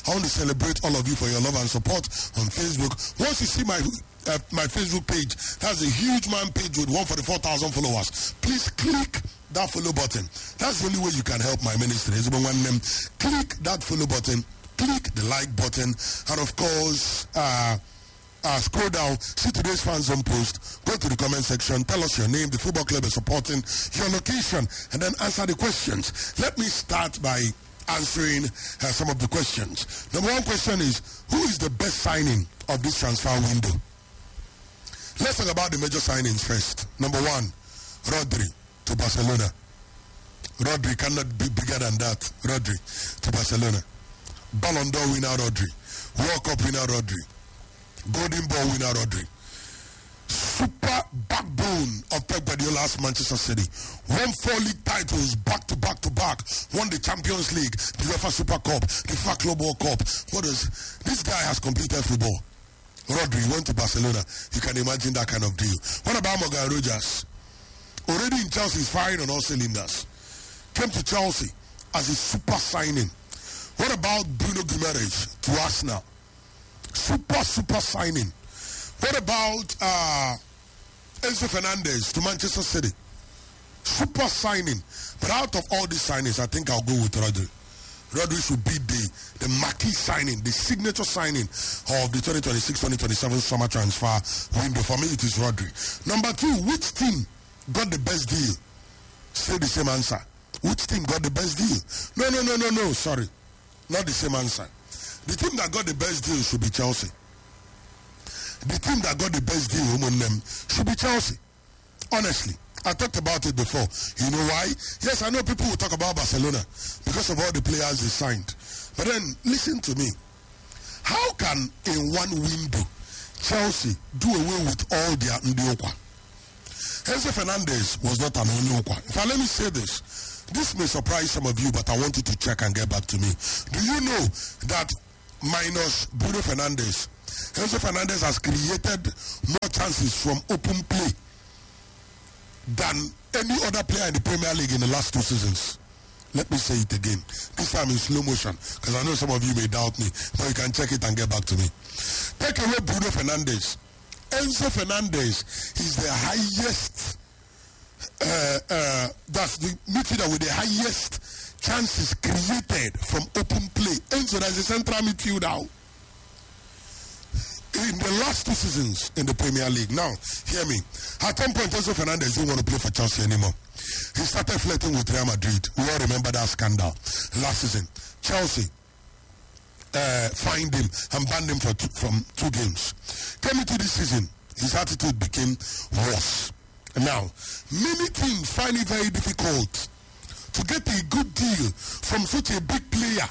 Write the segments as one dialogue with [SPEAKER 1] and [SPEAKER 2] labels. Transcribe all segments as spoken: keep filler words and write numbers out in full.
[SPEAKER 1] I want to celebrate all of you for your love and support on Facebook. Once you see my uh, my Facebook page, that's a huge man page with one hundred forty-four thousand followers. Please click that follow button. That's the only way you can help my ministry. Click that follow button, click the like button, and of course, uh, uh, scroll down, see today's fan zone post, go to the comment section, tell us your name, the football club is supporting, your location, and then answer the questions. Let me start by answering uh, some of the questions. Number one question is, who is the best signing of this transfer window? Let's talk about the major signings first. Number one, Rodri to Barcelona. Rodri cannot be bigger than that. Rodri to Barcelona. Ballon d'Or winner Rodri. World Cup winner Rodri. Golden Ball winner Rodri. Super backbone of Pep Guardiola's Manchester City. Won four league titles back to back to back. Won the Champions League, the UEFA Super Cup, the FIFA Club World Cup. What is this guy has completed football? Rodri went to Barcelona. You can imagine that kind of deal. What about Morgan Rogers? Already in Chelsea, is firing on all cylinders. Came to Chelsea as a super signing. What about Bruno Guimaraes to Arsenal? Super, super signing. What about uh, Enzo Fernandez to Manchester City? Super signing. But out of all these signings, I think I'll go with Rodri. Rodri should be the, the marquee signing, the signature signing of the twenty twenty-six twenty twenty-seven summer transfer window. For me, it is Rodri. Number two, which team got the best deal? Say the same answer. Which team got the best deal? No, no, no, no, no, sorry. Not the same answer. The team that got the best deal should be Chelsea. The team that got the best deal among them should be Chelsea. Honestly, I talked about it before. You know why? Yes, I know people will talk about Barcelona because of all the players they signed. But then, listen to me. How can in one window Chelsea do away with all their Ndiokwa? Enzo Fernandez was not an Ndiokwa. In fact, let me say this. This may surprise some of you, but I want you to check and get back to me. Do you know that minus Bruno Fernandes, Enzo Fernandez has created more chances from open play than any other player in the Premier League in the last two seasons? Let me say it again. This time in slow motion, because I know some of you may doubt me, but you can check it and get back to me. Take away Bruno Fernandes. Enzo Fernandez is the highest, uh, uh, that's the midfielder with the highest chances created from open play. Enzo is a central midfielder in the last two seasons in the Premier League. Now, hear me. At some point, Enzo Fernandez didn't want to play for Chelsea anymore. He started flirting with Real Madrid. We all remember that scandal last season. Chelsea uh, fined him and banned him for two, from two games. Came into this season, his attitude became worse. Now, many teams find it very difficult to get a good deal from such a big player,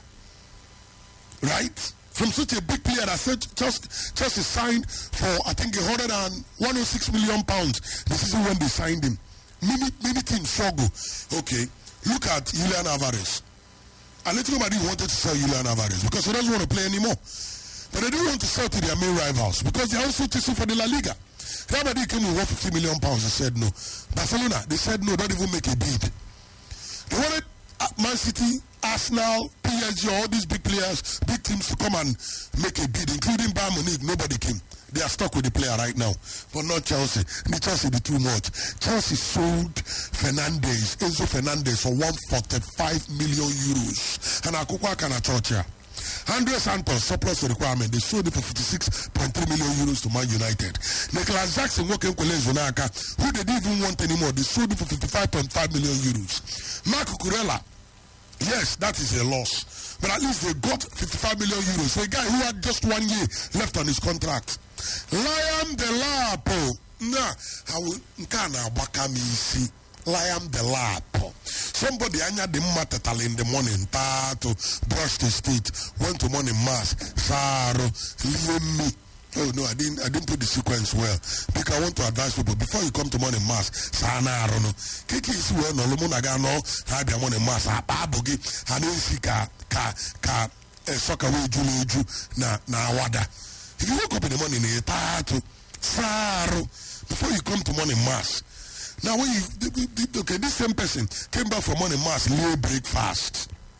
[SPEAKER 1] right? From such a big player that said just just signed for I think a hundred and one hundred six million pounds. This is when they signed him. Many many teams struggle. Okay, look at Julian Alvarez. And little nobody wanted to sell Julian Alvarez because he doesn't want to play anymore. But they don't want to sell to their main rivals because they are also chasing for the La Liga. Real Madrid came with one hundred fifty million pounds. They said no. Barcelona, they said no. Don't even make a bid. They wanted Man City, Arsenal, P S G, all these big players, big teams to come and make a bid, including Bayern Munich. Nobody came. They are stuck with the player right now, but not Chelsea. The Chelsea did too much. Chelsea sold Fernandes, Enzo Fernandez, for one hundred forty-five million euros. And Akukwa Kana Churchill. Andre Santos, surplus requirement, they sold it for fifty-six point three million euros to Man United. Nicolas Jackson, working with Zonaka, who they didn't even want anymore, they sold it for fifty-five point five million euros. Marco Kurela, yes, that is a loss. But at least they got fifty-five million euros. A guy who had just one year left on his contract. Liam Delapo. Nah, I will Nkana Bakami see. Liam Delapo. Somebody anya the matter in the morning to brush the teeth. Went to morning mass. Saro, leave me. Oh no, I didn't I didn't put the sequence well. Because I want to advise people before you come to morning mass, Sana Arono. Kiki is well no Lumunagano, have your morning mass, Ababogi, Hanisika, Ka Ka soccer way Juju na na wada. If you wake up in the morning, you tattoo Saro before you come to morning mass. Now when you okay, this same person came back from morning mass, lay breakfast.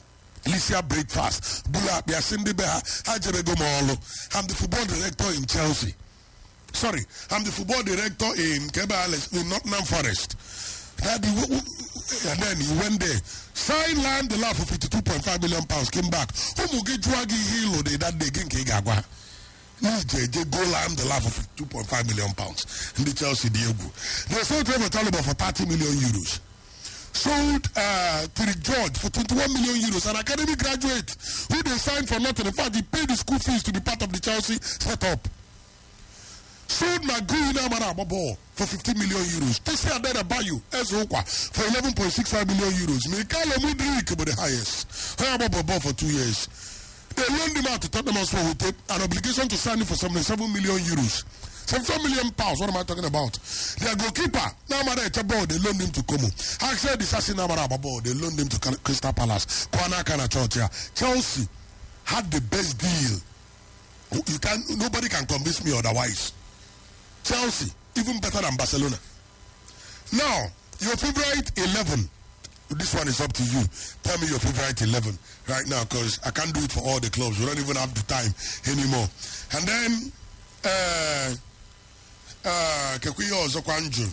[SPEAKER 1] Alicia Breakfast, Bula Biasindi Beha, Hajabego Molo. I'm the football director in Chelsea. Sorry, I'm the football director in Kebales, in Nottingham Forest. And then he went there, signed land the law for fifty-two point five million pounds, came back. Who will get Draghi Hilo that day again? Kegagwa. They go land the law for fifty-two point five million pounds in the Chelsea Diego. They sold Trevor Taliban for thirty million euros. Sold uh, Terry George for twenty-one million euros, an academy graduate who they signed for nothing. In fact, he paid the school fees to be part of the Chelsea setup. Sold Maguina Marababo for fifteen million euros. Tesi Adena Bayu, Ezokwa, for eleven point six five million euros. Mikalo Mudrik, but the highest. Hayababo for two years. They loaned him out to Tottenham Hotspur with an obligation to sign him for seventy-seven million euros. seventy-four million pounds, what am I talking about? Their goalkeeper, Namara Echabod, they loaned him to Como. Axel Disasi Namara Babo, they loaned him to Crystal Palace. Kwana Kana Churchill. Chelsea had the best deal. You can, nobody can convince me otherwise. Chelsea, even better than Barcelona. Now, your favorite eleven. This one is up to you. Tell me your favorite eleven right now, because I can't do it for all the clubs. We don't even have the time anymore. And then, uh, uh, Kekuyo Zokwanjo.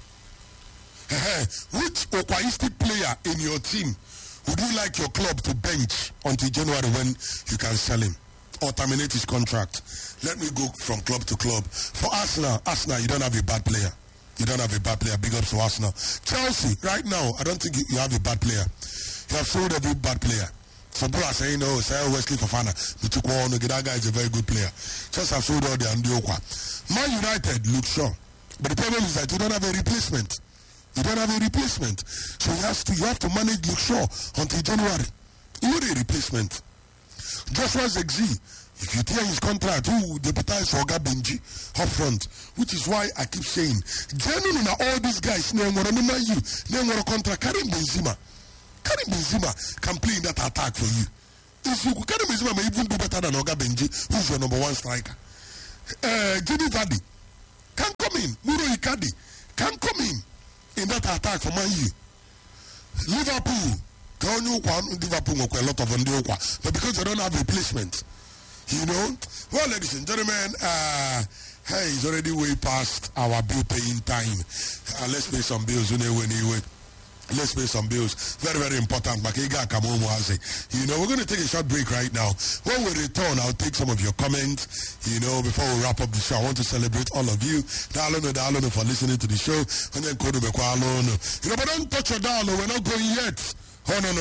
[SPEAKER 1] Which Okwaistic player in your team would you like your club to bench until January when you can sell him or terminate his contract? Let me go from club to club. For Arsenal, Arsenal, you don't have a bad player. You don't have a bad player. Big ups to Arsenal. Chelsea, right now, I don't think you have a bad player. You have sold every bad player. Some people are saying, oh, say Wesley Fofana. That guy is a very good player. Chelsea have sold all the Andiokwa. Man United, Luke Shaw. But the problem is that you don't have a replacement. You don't have a replacement. So you have to, you have to manage Luke Shaw until January. You need a replacement. Joshua Zexi, if you tear his contract, who deputize for Oga Benji up front, which is why I keep saying, genuinely all these guys, they want to remember you, they want to contract Karim Benzema. Karim Benzema can play in that attack for you. If you Karim Benzema may even do better than Oga Benji, who's your number one striker. Uh, Jimmy Vardy can come in. Muro Icardi can come in in that attack for Man U. Liverpool. Liverpool will a lot of Ndiokwa, but because they don't have replacement, you know. Well, ladies and gentlemen, uh, hey, it's already way past our bill paying time. Uh, let's pay some bills. Let's pay some bills. Very, very important. You know, we're going to take a short break right now. When we return, I'll take some of your comments. You know, before we wrap up the show, I want to celebrate all of you. Dalono, Dalono for listening to the show. And then, you know, but don't touch your dial. We're not going yet. Oh, no, no.